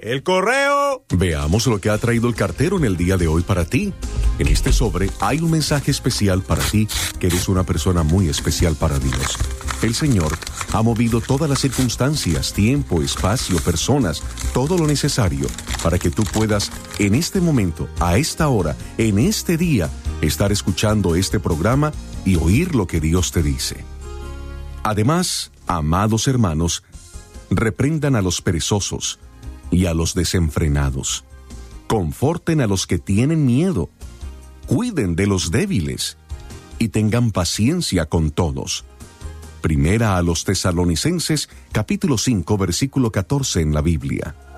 ¡El correo! Veamos lo que ha traído el cartero en el día de hoy para ti. En este sobre hay un mensaje especial para ti, que eres una persona muy especial para Dios. El Señor ha movido todas las circunstancias, tiempo, espacio, personas, todo lo necesario para que tú puedas, en este momento, a esta hora, en este día, estar escuchando este programa y oír lo que Dios te dice. Además, amados hermanos, reprendan a los perezosos y a los desenfrenados. Conforten a los que tienen miedo. Cuiden de los débiles y tengan paciencia con todos. Primera a los Tesalonicenses, capítulo 5, versículo 14 en la Biblia.